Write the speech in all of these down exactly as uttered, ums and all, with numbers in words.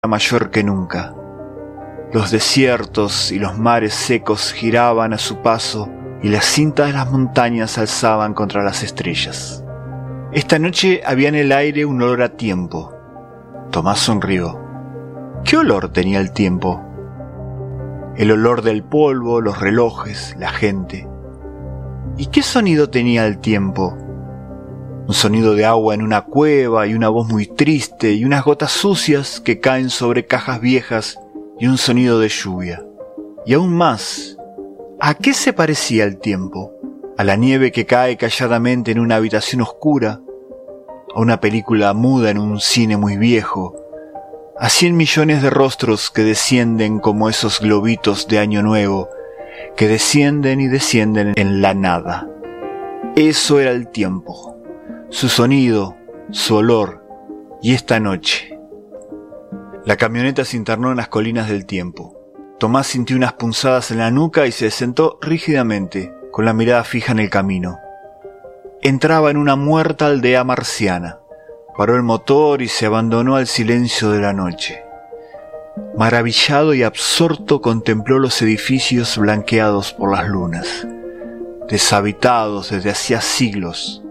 mayor que nunca. Los desiertos y los mares secos giraban a su paso y las cintas de las montañas se alzaban contra las estrellas. Esta noche había en el aire un olor a tiempo. Tomás sonrió. ¿Qué olor tenía el tiempo? El olor del polvo, los relojes, la gente. ¿Y qué sonido tenía el tiempo? Un sonido de agua en una cueva y una voz muy triste y unas gotas sucias que caen sobre cajas viejas y un sonido de lluvia. Y aún más, ¿a qué se parecía el tiempo? ¿A la nieve que cae calladamente en una habitación oscura? ¿A una película muda en un cine muy viejo? ¿A cien millones de rostros que descienden como esos globitos de Año Nuevo, que descienden y descienden en la nada? Eso era el tiempo, su sonido, su olor, y esta noche. La camioneta se internó en las colinas del tiempo. Tomás sintió unas punzadas en la nuca y se sentó rígidamente, con la mirada fija en el camino. Entraba en una muerta aldea marciana. Paró el motor y se abandonó al silencio de la noche. Maravillado y absorto contempló los edificios blanqueados por las lunas, deshabitados desde hacía siglos,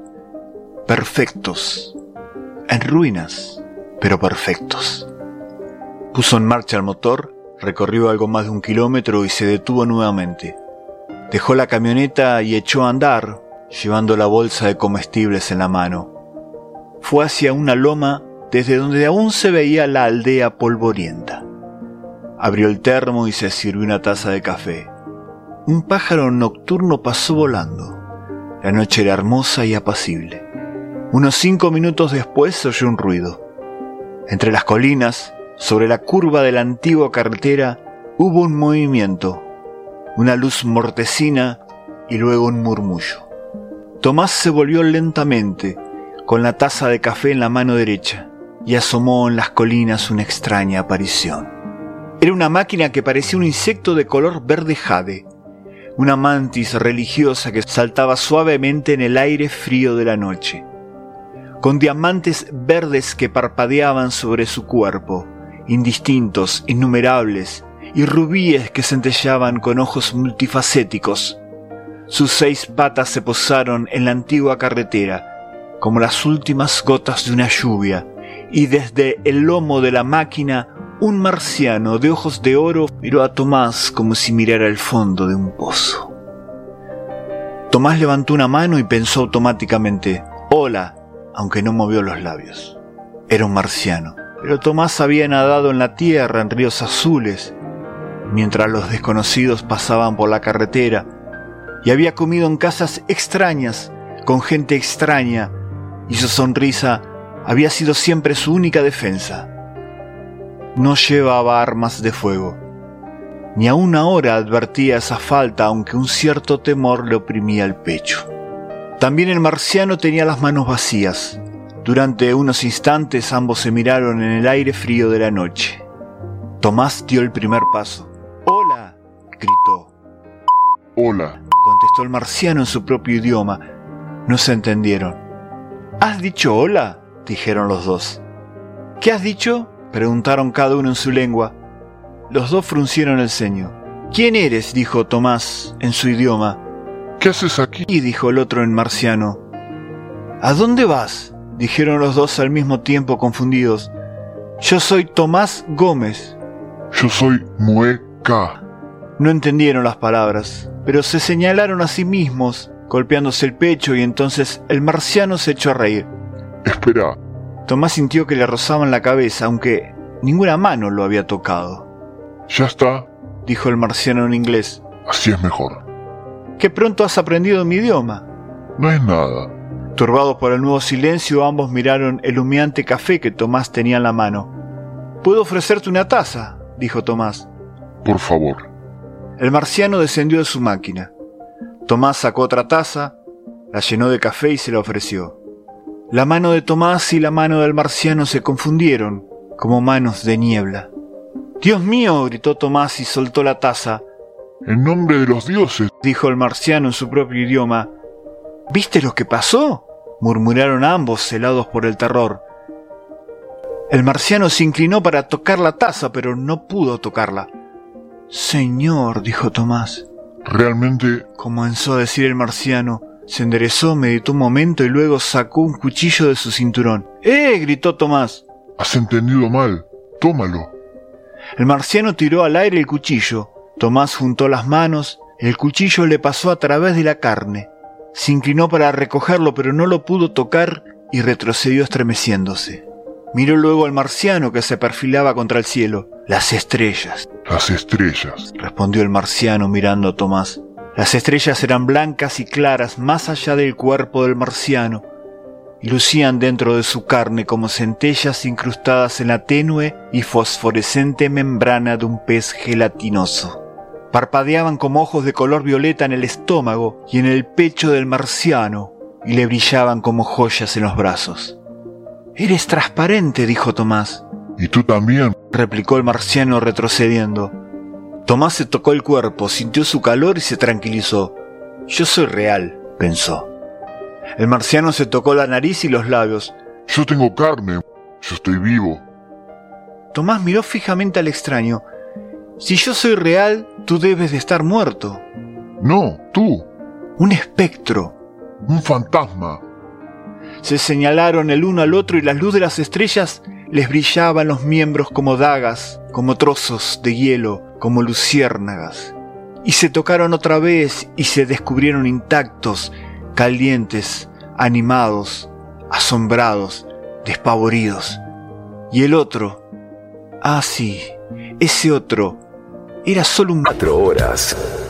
perfectos, en ruinas, pero perfectos. Puso en marcha el motor, recorrió algo más de un kilómetro y se detuvo nuevamente. Dejó la camioneta y echó a andar, llevando la bolsa de comestibles en la mano. Fue hacia una loma desde donde aún se veía la aldea polvorienta. Abrió el termo y se sirvió una taza de café. Un pájaro nocturno pasó volando. La noche era hermosa y apacible. Unos cinco minutos después se oyó un ruido. Entre las colinas, sobre la curva de la antigua carretera, hubo un movimiento, una luz mortecina y luego un murmullo. Tomás se volvió lentamente, con la taza de café en la mano derecha, y asomó en las colinas una extraña aparición. Era una máquina que parecía un insecto de color verde jade, una mantis religiosa que saltaba suavemente en el aire frío de la noche, con diamantes verdes que parpadeaban sobre su cuerpo, indistintos, innumerables, y rubíes que centellaban con ojos multifacéticos. Sus seis patas se posaron en la antigua carretera, como las últimas gotas de una lluvia, y desde el lomo de la máquina un marciano de ojos de oro miró a Tomás como si mirara el fondo de un pozo. Tomás levantó una mano y pensó automáticamente, «Hola», aunque no movió los labios. Era un marciano, pero Tomás había nadado en la tierra en ríos azules, mientras los desconocidos pasaban por la carretera, y había comido en casas extrañas, con gente extraña, y su sonrisa había sido siempre su única defensa. No llevaba armas de fuego. Ni aún ahora advertía esa falta, aunque un cierto temor le oprimía el pecho. También el marciano tenía las manos vacías. Durante unos instantes ambos se miraron en el aire frío de la noche. Tomás dio el primer paso. «¡Hola!», gritó. «Hola», contestó el marciano en su propio idioma. No se entendieron. «¿Has dicho hola?», dijeron los dos. «¿Qué has dicho?», preguntaron cada uno en su lengua. Los dos fruncieron el ceño. «¿Quién eres?», dijo Tomás en su idioma. «¿Qué haces aquí?», «Y», dijo el otro en marciano. «¿A dónde vas?», dijeron los dos al mismo tiempo, confundidos. «Yo soy Tomás Gómez». «Yo soy Mueca». No entendieron las palabras, pero se señalaron a sí mismos, golpeándose el pecho, y entonces el marciano se echó a reír. «Espera». Tomás sintió que le rozaban la cabeza, aunque ninguna mano lo había tocado. «Ya está», dijo el marciano en inglés. «Así es mejor». «Qué pronto has aprendido mi idioma». «No es nada». Turbados por el nuevo silencio, ambos miraron el humeante café que Tomás tenía en la mano. «¿Puedo ofrecerte una taza?», dijo Tomás. «Por favor». El marciano descendió de su máquina. Tomás sacó otra taza, la llenó de café y se la ofreció. La mano de Tomás y la mano del marciano se confundieron, como manos de niebla. «¡Dios mío!», gritó Tomás y soltó la taza. «En nombre de los dioses», dijo el marciano en su propio idioma. «¿Viste lo que pasó?», murmuraron ambos, helados por el terror. El marciano se inclinó para tocar la taza, pero no pudo tocarla. «Señor», dijo Tomás. Realmente... comenzó a decir el marciano. Se enderezó, meditó un momento y luego sacó un cuchillo de su cinturón. «¡Eh!», gritó Tomás. Has entendido mal. Tómalo. El marciano tiró al aire el cuchillo. Tomás juntó las manos. El cuchillo le pasó a través de la carne. Se inclinó para recogerlo, pero no lo pudo tocar y retrocedió estremeciéndose. Miró luego al marciano que se perfilaba contra el cielo. «Las estrellas», Las estrellas. respondió el marciano mirando a Tomás. Las estrellas eran blancas y claras más allá del cuerpo del marciano, y lucían dentro de su carne como centellas incrustadas en la tenue y fosforescente membrana de un pez gelatinoso. Parpadeaban como ojos de color violeta en el estómago y en el pecho del marciano, y le brillaban como joyas en los brazos. «Eres transparente», dijo Tomás. ¿Y tú también? replicó el marciano retrocediendo. Tomás se tocó el cuerpo, sintió su calor y se tranquilizó. «Yo soy real», pensó. El marciano se tocó la nariz y los labios. Yo tengo carne. Yo estoy vivo. Tomás miró fijamente al extraño. «Si yo soy real, tú debes de estar muerto». No, tú. «Un espectro». Un fantasma. Se señalaron el uno al otro y la luz de las estrellas les brillaba en los miembros como dagas, como trozos de hielo, como luciérnagas. Y se tocaron otra vez y se descubrieron intactos, calientes, animados, asombrados, despavoridos. Y el otro, ah sí, ese otro, era solo un... Cuatro horas.